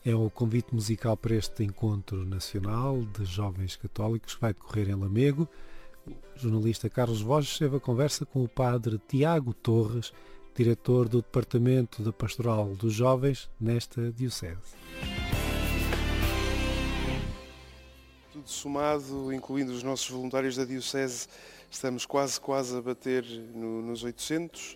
É o convite musical para este encontro nacional de jovens católicos que vai decorrer em Lamego. O jornalista Carlos Borges esteve a conversa com o padre Tiago Torres, diretor do Departamento da Pastoral dos Jovens nesta diocese. Tudo somado, incluindo os nossos voluntários da diocese, estamos quase a bater nos 800.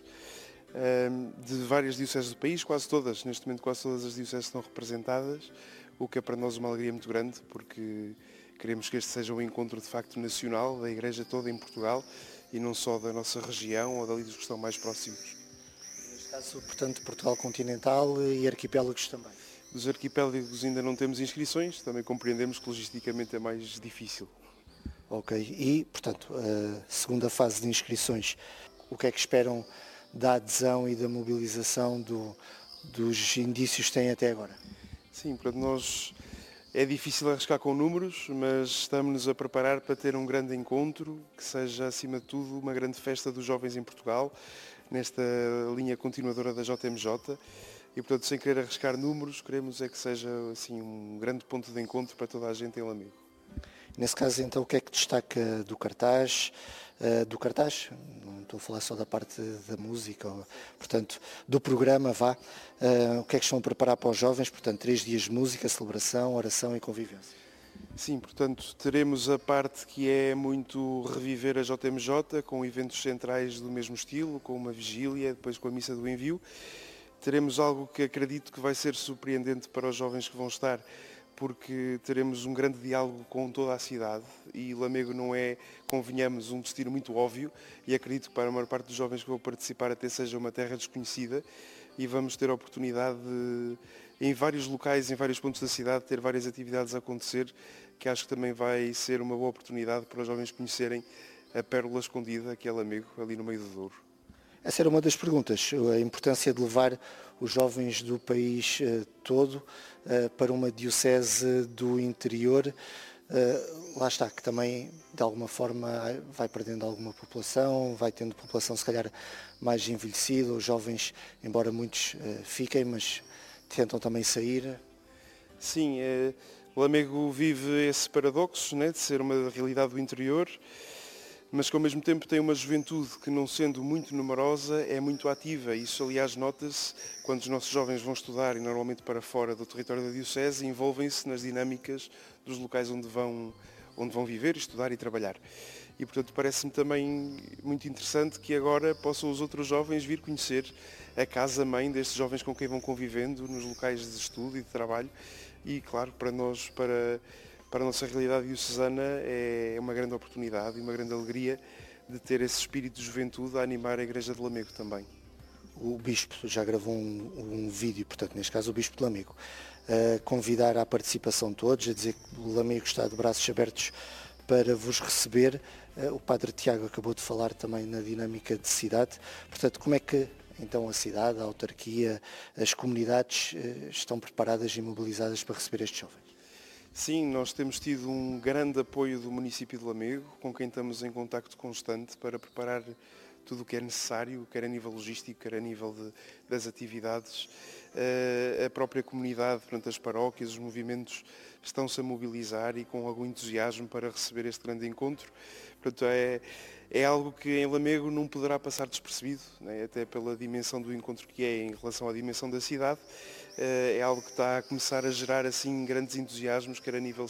De várias dioceses do país, quase todas, neste momento quase todas as dioceses estão representadas, o que é para nós uma alegria muito grande, porque queremos que este seja um encontro de facto nacional da Igreja toda em Portugal e não só da nossa região ou dali dos que estão mais próximos. Neste caso, portanto, Portugal continental e arquipélagos também. Dos arquipélagos ainda não temos inscrições, também compreendemos que logisticamente é mais difícil. Ok, e, portanto, a segunda fase de inscrições, o que é que esperam da adesão e da mobilização dos indícios que têm até agora? Sim, para nós é difícil arriscar com números, mas estamos-nos a preparar para ter um grande encontro, que seja, acima de tudo, uma grande festa dos jovens em Portugal, nesta linha continuadora da JMJ. E, portanto, sem querer arriscar números, queremos é que seja assim, um grande ponto de encontro para toda a gente em Lamego. Nesse caso, então, o que é que destaca do cartaz? Não estou a falar só da parte da música, portanto, do programa, o que é que estão a preparar para os jovens? Portanto, 3 dias de música, celebração, oração e convivência. Sim, portanto, teremos a parte que é muito reviver a JMJ, com eventos centrais do mesmo estilo, com uma vigília, depois com a missa do envio. Teremos algo que acredito que vai ser surpreendente para os jovens que vão estar, porque teremos um grande diálogo com toda a cidade e Lamego não é, convenhamos, um destino muito óbvio e acredito que para a maior parte dos jovens que vão participar até seja uma terra desconhecida e vamos ter a oportunidade de, em vários locais, em vários pontos da cidade, ter várias atividades a acontecer, que acho que também vai ser uma boa oportunidade para os jovens conhecerem a pérola escondida que é Lamego, ali no meio do Douro. Essa era uma das perguntas, a importância de levar os jovens do país todo para uma diocese do interior. Lá está, que também de alguma forma vai perdendo alguma população, vai tendo população se calhar mais envelhecida, os jovens, embora muitos fiquem, mas tentam também sair. Sim, Lamego vive esse paradoxo, né, de ser uma realidade do interior, mas que ao mesmo tempo tem uma juventude que, não sendo muito numerosa, é muito ativa. Isso, aliás, nota-se quando os nossos jovens vão estudar, e normalmente para fora do território da Diocese, envolvem-se nas dinâmicas dos locais onde vão viver, estudar e trabalhar. E, portanto, parece-me também muito interessante que agora possam os outros jovens vir conhecer a casa-mãe destes jovens com quem vão convivendo nos locais de estudo e de trabalho. E, claro, para nós, para a nossa realidade diocesana é uma grande oportunidade e uma grande alegria de ter esse espírito de juventude a animar a Igreja de Lamego também. O Bispo já gravou um vídeo, portanto, neste caso o Bispo de Lamego, a convidar à participação de todos, a dizer que o Lamego está de braços abertos para vos receber. O Padre Tiago acabou de falar também na dinâmica de cidade. Portanto, como é que então a cidade, a autarquia, as comunidades estão preparadas e mobilizadas para receber estes jovens? Sim, nós temos tido um grande apoio do município de Lamego, com quem estamos em contacto constante para preparar tudo o que é necessário, quer a nível logístico, quer a nível das atividades. A própria comunidade, portanto, as paróquias, os movimentos estão-se a mobilizar e com algum entusiasmo para receber este grande encontro. Portanto, é algo que em Lamego não poderá passar despercebido, né? Até pela dimensão do encontro que é em relação à dimensão da cidade. É algo que está a começar a gerar assim grandes entusiasmos, quer a nível